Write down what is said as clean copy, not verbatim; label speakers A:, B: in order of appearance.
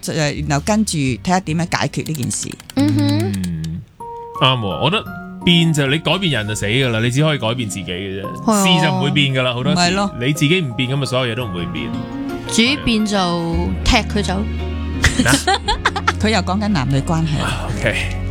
A: 然後跟住睇下點樣解決呢件事。
B: 啱喎，我覺得變就你改變人就死噶啦，你只可以改變自己嘅啫，事就唔會變噶啦，好多時你自己唔變咁啊，所有嘢都唔會變。
C: 主變就踢佢走。
A: 佢又講緊男女關係。
B: OK。